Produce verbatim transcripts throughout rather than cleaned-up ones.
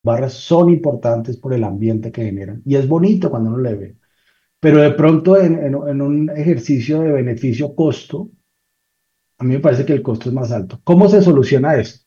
barras son importantes por el ambiente que generan. Y es bonito cuando uno le ve. Pero de pronto en, en- en un ejercicio de beneficio-costo, a mí me parece que el costo es más alto. ¿Cómo se soluciona esto?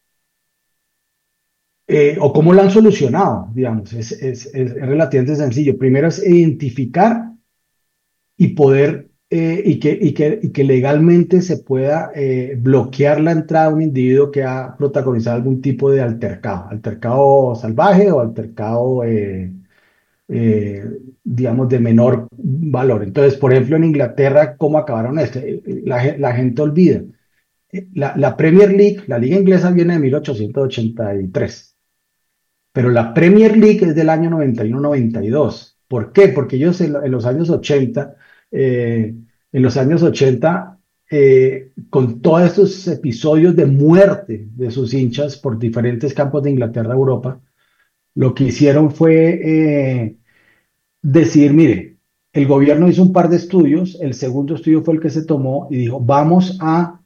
Eh, ¿o cómo lo han solucionado? Digamos, es, es, es relativamente sencillo. Primero es identificar y poder, eh, y que, y que, y que legalmente se pueda eh, bloquear la entrada de un individuo que ha protagonizado algún tipo de altercado, altercado salvaje o altercado, eh, eh, digamos, de menor valor. Entonces, por ejemplo, en Inglaterra, ¿cómo acabaron esto? Eh, eh, La, ge- la gente olvida. Eh, La, la Premier League, la liga inglesa viene de mil ochocientos ochenta y tres, pero la Premier League es del año noventa y uno noventa y dos. ¿Por qué? Porque ellos en, en los años ochenta, eh, en los años ochenta, eh, con todos estos episodios de muerte de sus hinchas por diferentes campos de Inglaterra a Europa, lo que hicieron fue eh, decidir, mire, el gobierno hizo un par de estudios, el segundo estudio fue el que se tomó y dijo, vamos a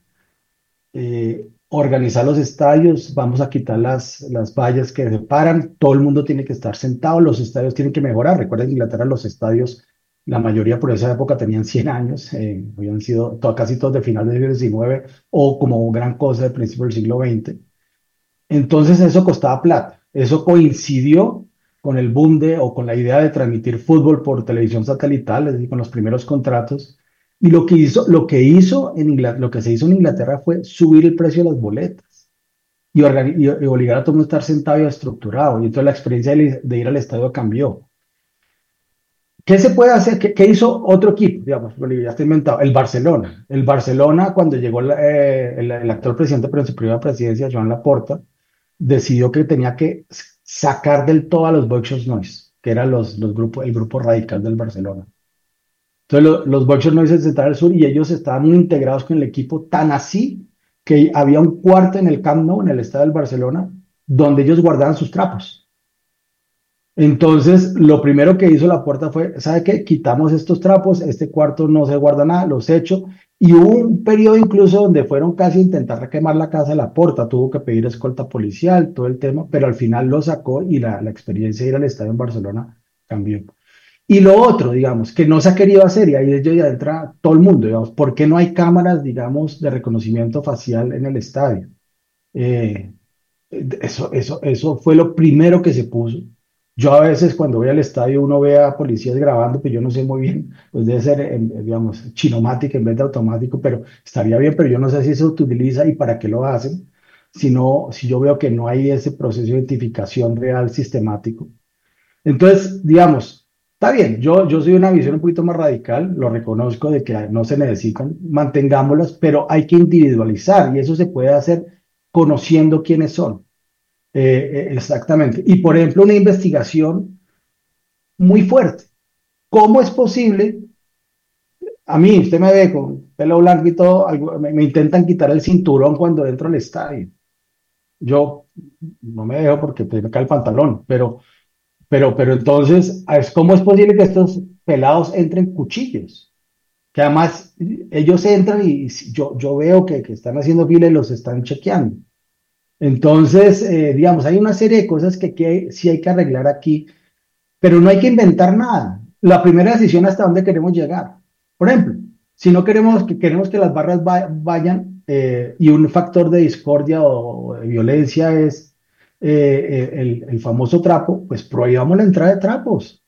eh, organizar los estadios, vamos a quitar las, las vallas que separan, todo el mundo tiene que estar sentado, los estadios tienen que mejorar. Recuerden, en Inglaterra los estadios, la mayoría por esa época tenían cien años, eh, habían sido to- casi todos de final del siglo diecinueve o como gran cosa de principio del siglo veinte. Entonces eso costaba plata, eso coincidió con el boom de, o con la idea de transmitir fútbol por televisión satelital, es decir, con los primeros contratos. Y lo que hizo, lo que hizo en Inglaterra, lo que se hizo en Inglaterra fue subir el precio de las boletas y, organi- y- y obligar a todo el mundo a estar sentado y estructurado. Y entonces la experiencia de, de ir al estadio cambió. ¿Qué se puede hacer? ¿Qué, qué hizo otro equipo? Digamos, bueno, ya está inventado, el Barcelona. El Barcelona, cuando llegó la- eh, el, el actual presidente, pero en su primera presidencia, Joan Laporta, decidió que tenía que sacar del todo a los Boxers Noise, que eran los, los grupos, el grupo radical del Barcelona. Entonces lo- los Boxers Noise se sentaron al sur y ellos estaban muy integrados con el equipo, tan así que había un cuarto en el Camp Nou, en el estadio del Barcelona, donde ellos guardaban sus trapos. Entonces, lo primero que hizo la puerta fue, ¿sabe qué? Quitamos estos trapos, este cuarto no se guarda nada, los echo. Y hubo un periodo incluso donde fueron casi a intentar quemar la casa de la porta, tuvo que pedir escolta policial, todo el tema, pero al final lo sacó y la, la experiencia de ir al estadio en Barcelona cambió. Y lo otro, digamos, que no se ha querido hacer, y ahí es ya entra todo el mundo, digamos, ¿por qué no hay cámaras, digamos, de reconocimiento facial en el estadio? Eh, eso, eso, eso fue lo primero que se puso. Yo a veces cuando voy al estadio uno ve a policías grabando, pues yo no sé muy bien, pues debe ser, en- en, digamos, chinomático en vez de automático, pero estaría bien, pero yo no sé si eso se utiliza y para qué lo hacen, si no, si yo veo que no hay ese proceso de identificación real sistemático. Entonces, digamos, está bien, yo, yo soy una visión un poquito más radical, lo reconozco de que no se necesitan, mantengámoslas, pero hay que individualizar y eso se puede hacer conociendo quiénes son. Eh, eh, exactamente. Y por ejemplo, una investigación muy fuerte. ¿Cómo es posible? A mí, usted me ve con pelo blanco y todo, algo- me, me intentan quitar el cinturón cuando entro al estadio. Yo no me dejo porque pues, me cae el pantalón, pero, pero, pero entonces, es- ¿cómo es posible que estos pelados entren cuchillos? Que además ellos entran y si- yo, yo veo que, que están haciendo fila y los están chequeando. Entonces, eh, digamos, hay una serie de cosas que, que sí hay que arreglar aquí. Pero no hay que inventar nada. La primera decisión hasta dónde queremos llegar. Por ejemplo, si no queremos que, queremos que las barras va- vayan eh, y un factor de discordia o de violencia es eh, eh, el, el famoso trapo, pues prohibamos la entrada de trapos,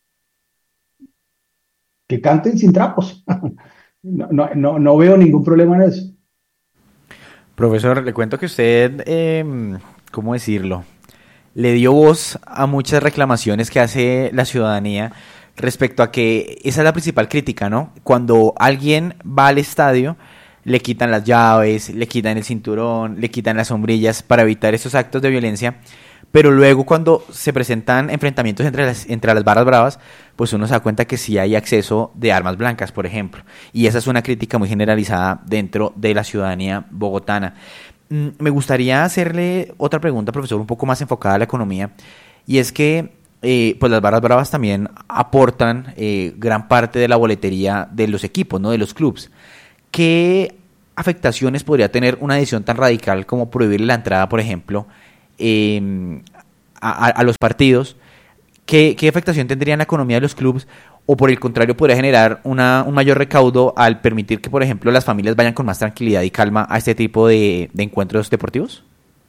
que canten sin trapos. No, no, no, no veo ningún problema en eso. Profesor, le cuento que usted, eh, ¿cómo decirlo? Le dio voz a muchas reclamaciones que hace la ciudadanía respecto a que esa es la principal crítica, ¿no? Cuando alguien va al estadio, le quitan las llaves, le quitan el cinturón, le quitan las sombrillas para evitar esos actos de violencia, pero luego cuando se presentan enfrentamientos entre las, entre las barras bravas, pues uno se da cuenta que sí hay acceso de armas blancas, por ejemplo. Y esa es una crítica muy generalizada dentro de la ciudadanía bogotana. Mm, Me gustaría hacerle otra pregunta, profesor, un poco más enfocada a la economía, y es que eh, pues las barras bravas también aportan eh, gran parte de la boletería de los equipos, ¿no? De los clubes. ¿Qué afectaciones podría tener una decisión tan radical como prohibir la entrada, por ejemplo, eh, a, a, los partidos, ¿qué, ¿qué afectación tendría en la economía de los clubes? ¿O por el contrario podría generar una, un mayor recaudo al permitir que, por ejemplo, las familias vayan con más tranquilidad y calma a este tipo de, de encuentros deportivos?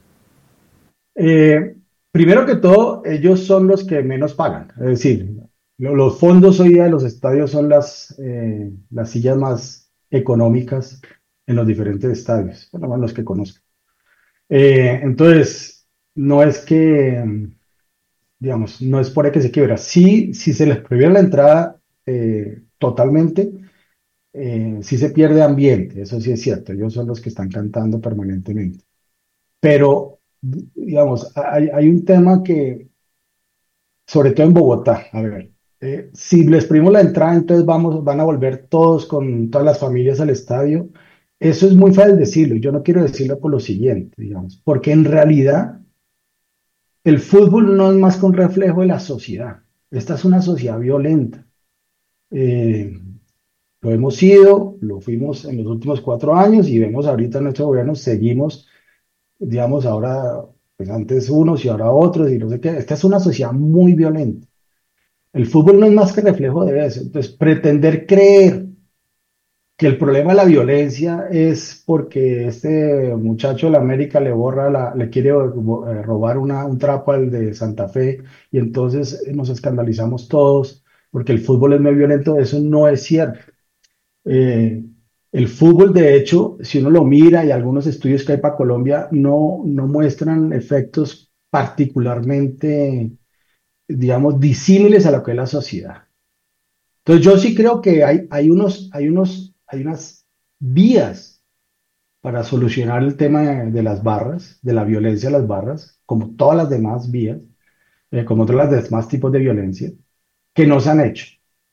Eh, Primero que todo, ellos son los que menos pagan. Es decir, lo- los fondos hoy día de los estadios son las, eh, las sillas más económicas en los diferentes estadios, por lo menos los que conozco. Eh, entonces, no es que, mm, digamos, no es por ahí que se quiebra. Sí, si se les prohíbe la entrada eh, totalmente, eh, sí se pierde ambiente, eso sí es cierto. Ellos son los que están cantando permanentemente. Pero, digamos, hay, hay un tema que, sobre todo en Bogotá, a ver, eh, si les primos la entrada, entonces vamos, van a volver todos con todas las familias al estadio. Eso es muy fácil decirlo, y yo no quiero decirlo por lo siguiente, digamos, porque en realidad el fútbol no es más que un reflejo de la sociedad. Esta es una sociedad violenta. Eh, lo hemos sido, lo fuimos en los últimos cuatro años y vemos ahorita en nuestro gobierno, seguimos, digamos, ahora, pues antes unos y ahora otros y no sé qué. Esta es una sociedad muy violenta. El fútbol no es más que reflejo de eso. Entonces, pretender creer que el problema de la violencia es porque este muchacho de la América le borra la, le quiere eh, robar una, un trapo al de Santa Fe y entonces nos escandalizamos todos porque el fútbol es muy violento, eso no es cierto. Eh, el fútbol, de hecho, si uno lo mira y algunos estudios que hay para Colombia, no, no muestran efectos particularmente, digamos, disímiles a lo que es la sociedad. Entonces yo sí creo que hay, hay unos, hay unos, hay unas vías para solucionar el tema de, de las barras, de la violencia de las barras, como todas las demás vías, eh, como todas las demás tipos de violencia, que no se han hecho.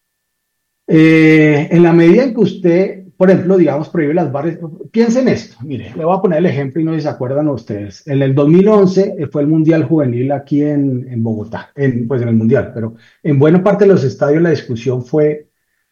Eh, en la medida en que usted, por ejemplo, digamos, prohíbe las barras, piensen esto, mire, le voy a poner el ejemplo y no sé si se acuerdan ustedes. En el dos mil once eh, fue el Mundial Juvenil aquí en, en Bogotá, en, pues en el Mundial, pero en buena parte de los estadios la discusión fue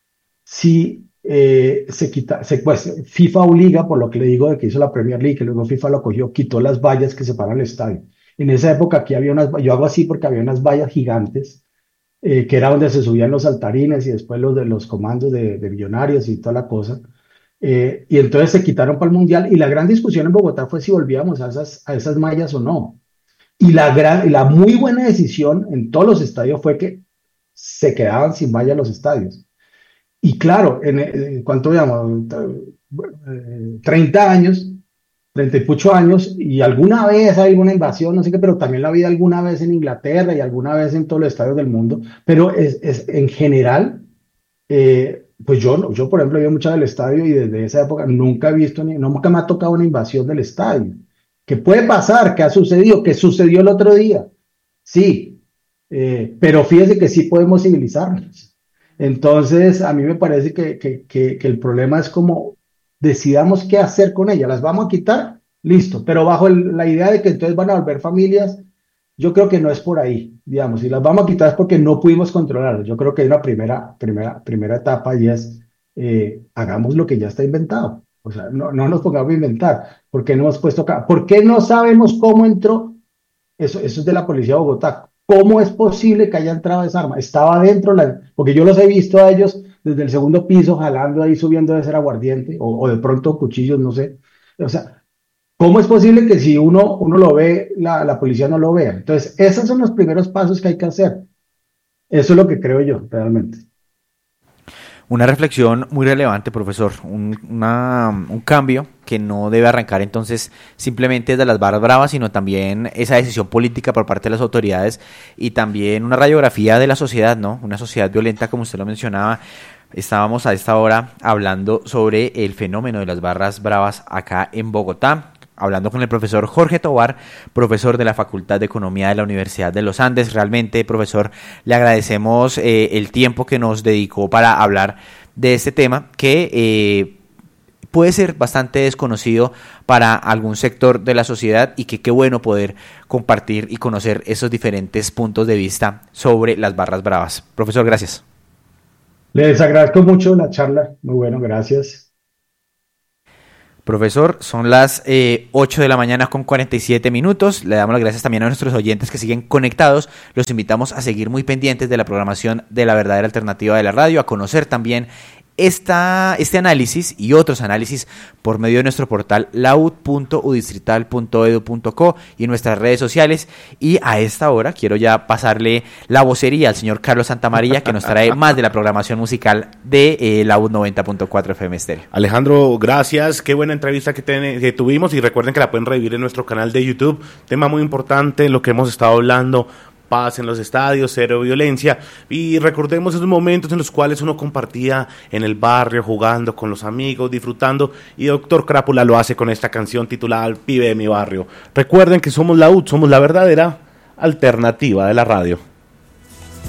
si eh, se quita, se, pues FIFA obliga, por lo que le digo de que hizo la Premier League, que luego FIFA lo cogió, quitó las vallas que separan el estadio. En esa época aquí había unas, yo hago así porque había unas vallas gigantes, eh, que era donde se subían los saltarines y después los de los comandos de, de millonarios y toda la cosa. Eh, y entonces se quitaron para el Mundial y la gran discusión en Bogotá fue si volvíamos a esas, a esas mallas o no. Y la, gran, la muy buena decisión en todos los estadios fue que se quedaban sin vallas los estadios. Y claro, en, en cuanto veamos, eh, treinta años, treinta y pucho años, y alguna vez hay alguna invasión, no sé qué, pero también la vida alguna vez en Inglaterra y alguna vez en todos los estadios del mundo, pero es, es en general, eh, pues yo, no- yo por ejemplo, he ido mucho al estadio y desde esa época nunca he visto, ni, nunca me ha tocado una invasión del estadio. ¿Qué puede pasar? ¿Qué ha sucedido? ¿Qué sucedió el otro día? Sí, eh, pero fíjese que sí podemos civilizarnos. Entonces, a mí me parece que, que, que, que el problema es como decidamos qué hacer con ellas. ¿Las vamos a quitar? Listo, pero bajo el- la idea de que entonces van a volver familias, yo creo que no es por ahí, digamos, si las vamos a quitar es porque no pudimos controlarlas. Yo creo que hay una primera, primera, primera etapa y es eh, hagamos lo que ya está inventado. O sea, no, no nos pongamos a inventar. ¿Por qué no hemos puesto acá? ¿Por qué no sabemos cómo entró? Eso, eso es de la policía de Bogotá. ¿Cómo es posible que haya entrado esa arma? Estaba dentro, la, porque yo los he visto a ellos desde el segundo piso jalando ahí, subiendo de ser aguardiente o, o de pronto cuchillos, no sé. O sea, ¿cómo es posible que si uno, uno lo ve, la, la policía no lo vea? Entonces, esos son los primeros pasos que hay que hacer. Eso es lo que creo yo, realmente. Una reflexión muy relevante, profesor, un, una, un cambio que no debe arrancar entonces simplemente de las barras bravas, sino también esa decisión política por parte de las autoridades y también una radiografía de la sociedad, ¿no? Una sociedad violenta, como usted lo mencionaba. Estábamos a esta hora hablando sobre el fenómeno de las barras bravas acá en Bogotá, hablando con el profesor Jorge Tobar, profesor de la Facultad de Economía de la Universidad de los Andes. Realmente, profesor, le agradecemos eh, el tiempo que nos dedicó para hablar de este tema que eh, puede ser bastante desconocido para algún sector de la sociedad y que qué bueno poder compartir y conocer esos diferentes puntos de vista sobre las barras bravas. Profesor, gracias. Les agradezco mucho la charla. Muy bueno, gracias. Profesor, son las eh, ocho de la mañana con cuarenta y siete minutos. Le damos las gracias también a nuestros oyentes que siguen conectados. Los invitamos a seguir muy pendientes de la programación de La Verdadera Alternativa de la Radio, a conocer también esta, este análisis y otros análisis por medio de nuestro portal laud punto udistrital punto edu punto co y en nuestras redes sociales. Y a esta hora quiero ya pasarle la vocería al señor Carlos Santamaría, que nos trae más de la programación musical de eh, Laud noventa punto cuatro F M Stereo. Alejandro, gracias, qué buena entrevista que, ten, que tuvimos, y recuerden que la pueden revivir en nuestro canal de YouTube. Tema muy importante, lo que hemos estado hablando: paz en los estadios, cero violencia, y recordemos esos momentos en los cuales uno compartía en el barrio, jugando con los amigos, disfrutando, y Doctor Crápula lo hace con esta canción titulada El pibe de mi barrio. Recuerden que somos Laud, somos la verdadera alternativa de la radio.